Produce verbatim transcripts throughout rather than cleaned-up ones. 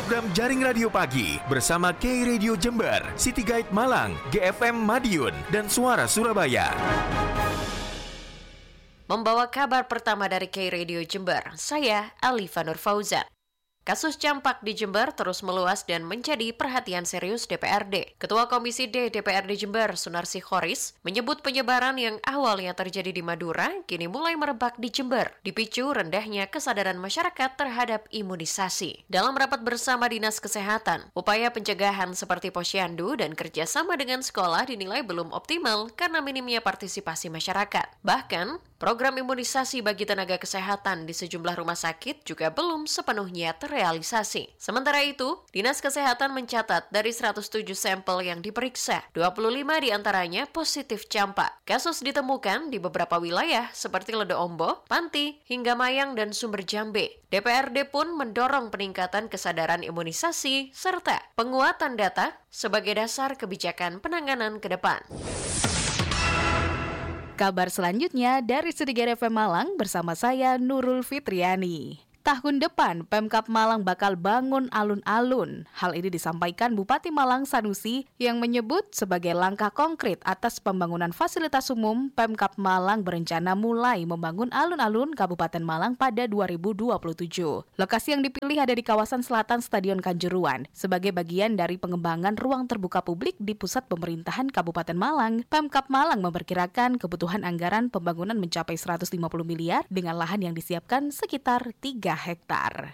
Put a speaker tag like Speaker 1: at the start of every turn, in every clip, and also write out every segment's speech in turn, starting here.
Speaker 1: program Jaring Radio Pagi bersama K Radio Jember, City Guide Malang, G F M Madiun, dan Suara Surabaya.
Speaker 2: Membawa kabar pertama dari K Radio Jember, saya Alifa Nur Fauzan. Kasus campak di Jember terus meluas dan menjadi perhatian serius D P R D. Ketua Komisi D D P R D Jember, Sunarsi Khoris, menyebut penyebaran yang awalnya terjadi di Madura kini mulai merebak di Jember, dipicu rendahnya kesadaran masyarakat terhadap imunisasi. Dalam rapat bersama Dinas Kesehatan, upaya pencegahan seperti posyandu dan kerjasama dengan sekolah dinilai belum optimal karena minimnya partisipasi masyarakat. Bahkan, program imunisasi bagi tenaga kesehatan di sejumlah rumah sakit juga belum sepenuhnya terrealisasi. Sementara itu, Dinas Kesehatan mencatat dari seratus tujuh sampel yang diperiksa, dua puluh lima diantaranya positif campak. Kasus ditemukan di beberapa wilayah seperti Ledo Ombo, Panti, hingga Mayang dan Sumber Jambe. D P R D pun mendorong peningkatan kesadaran imunisasi serta penguatan data sebagai dasar kebijakan penanganan ke depan.
Speaker 3: Kabar selanjutnya dari Studio F M Malang bersama saya Nurul Fitriani. Tahun depan, Pemkab Malang bakal bangun alun-alun. Hal ini disampaikan Bupati Malang Sanusi yang menyebut sebagai langkah konkret atas pembangunan fasilitas umum, Pemkab Malang berencana mulai membangun alun-alun Kabupaten Malang pada dua ribu dua puluh tujuh. Lokasi yang dipilih ada di kawasan selatan Stadion Kanjuruhan. Sebagai bagian dari pengembangan ruang terbuka publik di pusat pemerintahan Kabupaten Malang, Pemkab Malang memperkirakan kebutuhan anggaran pembangunan mencapai seratus lima puluh miliar dengan lahan yang disiapkan sekitar tiga hektar.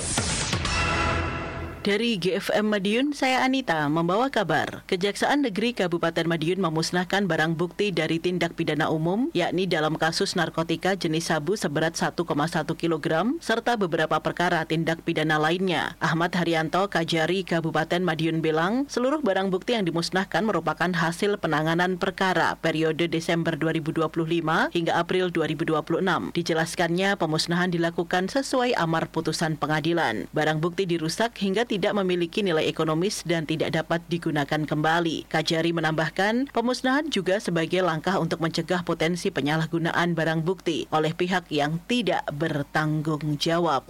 Speaker 4: Dari G F M Madiun, saya Anita membawa kabar. Kejaksaan Negeri Kabupaten Madiun memusnahkan barang bukti dari tindak pidana umum, yakni dalam kasus narkotika jenis sabu seberat satu koma satu kilogram, serta beberapa perkara tindak pidana lainnya. Ahmad Haryanto, Kajari Kabupaten Madiun bilang, seluruh barang bukti yang dimusnahkan merupakan hasil penanganan perkara periode Desember dua ribu dua puluh lima hingga April dua ribu dua puluh enam. Dijelaskannya, pemusnahan dilakukan sesuai amar putusan pengadilan. Barang bukti dirusak hingga tidak memiliki nilai ekonomis dan tidak dapat digunakan kembali. Kajari menambahkan, pemusnahan juga sebagai langkah untuk mencegah potensi penyalahgunaan barang bukti oleh pihak yang tidak bertanggung jawab.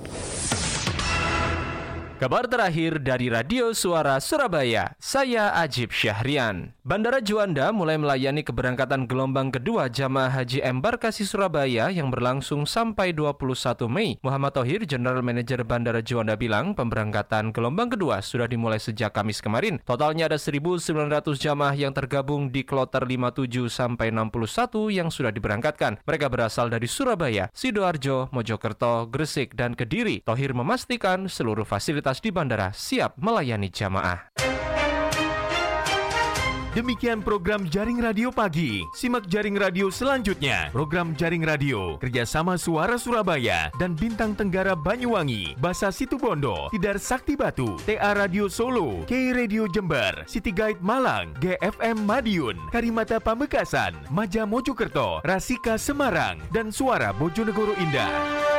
Speaker 5: Kabar terakhir dari Radio Suara Surabaya, saya Ajib Syahrian. Bandara Juanda mulai melayani keberangkatan gelombang kedua jamaah haji embarkasi Surabaya yang berlangsung sampai dua puluh satu Mei. Muhammad Thohir, General Manager Bandara Juanda bilang pemberangkatan gelombang kedua sudah dimulai sejak Kamis kemarin. Totalnya ada seribu sembilan ratus jamaah yang tergabung di kloter lima puluh tujuh sampai enam puluh satu yang sudah diberangkatkan. Mereka berasal dari Surabaya, Sidoarjo, Mojokerto, Gresik, dan Kediri. Thohir memastikan seluruh fasilitas di bandara siap melayani jamaah.
Speaker 1: Demikian program Jaring Radio Pagi. Simak Jaring Radio selanjutnya. Program Jaring Radio kerjasama Suara Surabaya dan Bintang Tenggara Banyuwangi, Basa Situbondo, Tidar Sakti Batu, T A Radio Solo, K Radio Jember, City Guide Malang, G F M Madiun, Karimata Pamekasan, Maja Mojokerto, Rasika Semarang, dan Suara Bojonegoro Indah.